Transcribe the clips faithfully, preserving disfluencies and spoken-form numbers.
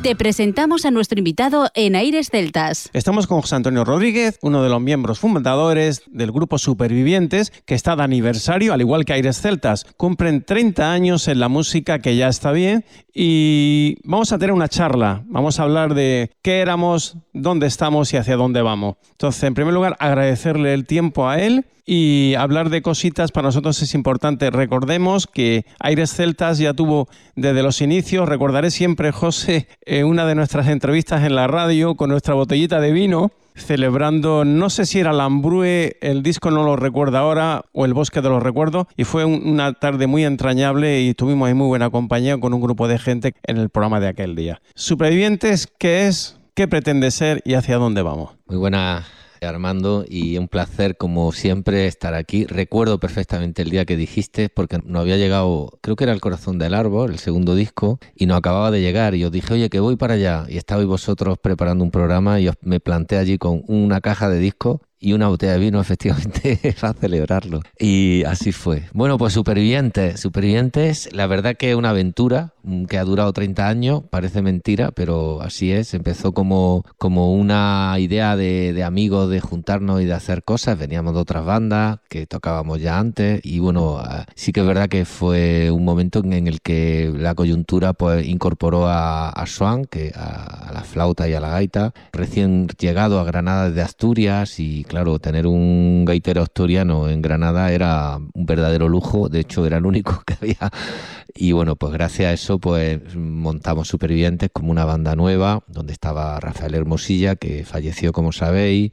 Te presentamos a nuestro invitado en Aires Celtas. Estamos con José Antonio Rodríguez, uno de los miembros fundadores del grupo Supervivientes, que está de aniversario, al igual que Aires Celtas. Cumplen treinta años en la música, que ya está bien, y vamos a tener una charla. Vamos a hablar de qué éramos, dónde estamos y hacia dónde vamos. Entonces, en primer lugar, agradecerle el tiempo a él y hablar de cositas. Para nosotros es importante. Recordemos que Aires Celtas ya tuvo desde los inicios, recordaré siempre, José, en una de nuestras entrevistas en la radio con nuestra botellita de vino, celebrando, no sé si era Lambrue, el disco no lo recuerdo ahora, o El Bosque de los Recuerdos, y fue un, una tarde muy entrañable y tuvimos ahí muy buena compañía con un grupo de gente en el programa de aquel día. Supervivientes, ¿qué es? ¿Qué pretende ser y hacia dónde vamos? Muy buena, Armando, y un placer como siempre estar aquí. Recuerdo perfectamente el día que dijiste, porque no había llegado, creo que era El Corazón del Árbol, el segundo disco, y no acababa de llegar, y os dije, oye, que voy para allá, y estabais vosotros preparando un programa y os, me planté allí con una caja de discos y una botella de vino, efectivamente, para celebrarlo. Y así fue. Bueno, pues Supervivientes. Supervivientes, la verdad que es una aventura que ha durado treinta años, parece mentira, pero así es. Empezó como, como una idea de, de amigos de juntarnos y de hacer cosas. Veníamos de otras bandas que tocábamos ya antes y bueno, sí que es verdad que fue un momento en el que la coyuntura pues incorporó a, a Swan, que a, a la flauta y a la gaita, recién llegado a Granada desde Asturias, y claro, tener un gaitero asturiano en Granada era un verdadero lujo. De hecho, era el único que había. Y bueno, pues gracias a eso pues montamos Supervivientes como una banda nueva, donde estaba Rafael Hermosilla, que falleció, como sabéis,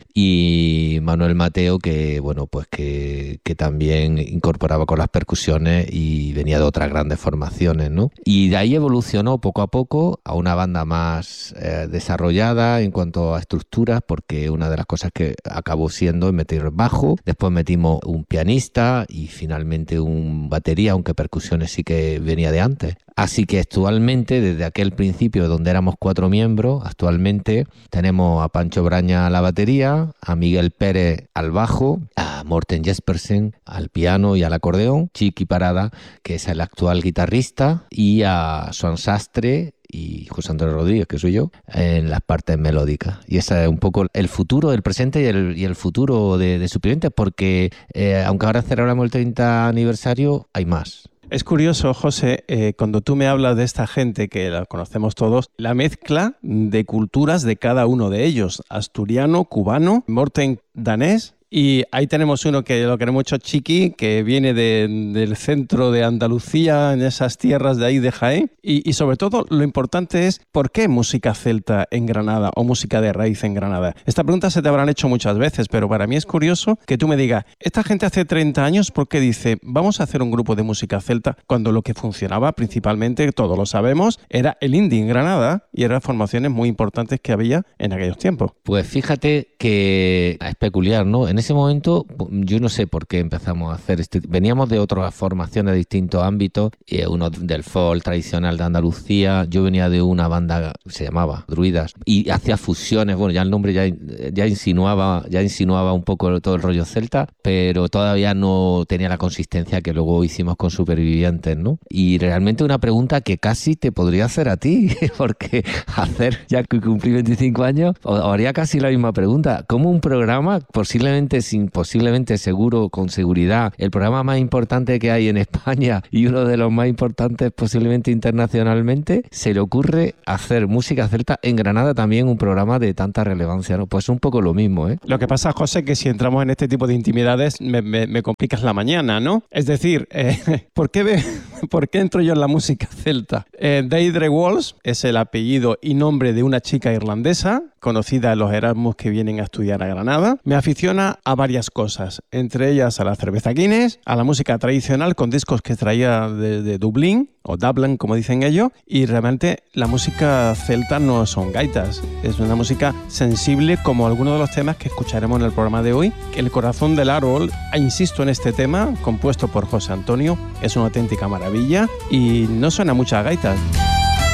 y Manuel Mateo, que bueno, pues que, que también incorporaba con las percusiones y venía de otras grandes formaciones, ¿no? Y de ahí evolucionó poco a poco a una banda más eh, desarrollada en cuanto a estructuras, porque una de las cosas que acabó siendo meter bajo, después metimos un pianista y finalmente un batería, aunque percusiones sí que venía de antes. Así que actualmente, desde aquel principio donde éramos cuatro miembros, actualmente tenemos a Pancho Braña a la batería, a Miguel Pérez al bajo, a Morten Jespersen al piano y al acordeón, Chiqui Parada, que es el actual guitarrista, y a Swan Sastre y José Antonio Rodríguez, que soy yo, en las partes melódicas. Y ese es un poco el futuro, el presente y el, y el futuro de, de Supervivientes, porque eh, aunque ahora celebramos el treinta aniversario, hay más. Es curioso, José, eh, cuando tú me hablas de esta gente, que la conocemos todos, la mezcla de culturas de cada uno de ellos, asturiano, cubano, Morten danés. Y ahí tenemos uno que lo queremos mucho, Chiqui, que viene de, del centro de Andalucía, en esas tierras de ahí de Jaén. Y, y sobre todo lo importante es, ¿por qué música celta en Granada o música de raíz en Granada? Esta pregunta se te habrán hecho muchas veces, pero para mí es curioso que tú me digas, esta gente hace treinta años, ¿por qué dice, vamos a hacer un grupo de música celta? Cuando lo que funcionaba principalmente, todos lo sabemos, era el indie en Granada y eran formaciones muy importantes que había en aquellos tiempos. Pues fíjate que es peculiar, ¿no? En ese momento, yo no sé por qué empezamos a hacer este. Veníamos de otras formaciones de distintos ámbitos, eh, uno del folk tradicional de Andalucía. Yo venía de una banda que se llamaba Druidas y hacía fusiones. Bueno, ya el nombre ya, ya insinuaba, ya insinuaba un poco todo el rollo celta, pero todavía no tenía la consistencia que luego hicimos con Supervivientes, ¿no? Y realmente una pregunta que casi te podría hacer a ti, porque hacer, ya que cumplí veinticinco años, haría casi la misma pregunta. ¿Cómo un programa posiblemente sin posiblemente seguro, con seguridad, el programa más importante que hay en España y uno de los más importantes posiblemente internacionalmente, se le ocurre hacer música celta en Granada, también un programa de tanta relevancia, ¿no? Pues un poco lo mismo, ¿eh? Lo que pasa, José, que si entramos en este tipo de intimidades me, me, me complicas la mañana, ¿no? Es decir, eh, ¿por qué ve, ¿por qué entro yo en la música celta? Eh, Deirdre Walsh es el apellido y nombre de una chica irlandesa conocida en los Erasmus que vienen a estudiar a Granada. Me aficiona a varias cosas, entre ellas a la cerveza Guinness, a la música tradicional con discos que traía de, de Dublín, o Dublin como dicen ellos, y realmente la música celta no son gaitas, es una música sensible como algunos de los temas que escucharemos en el programa de hoy. El Corazón del Árbol, insisto en este tema, compuesto por José Antonio, es una auténtica maravilla y no suena muchas gaitas.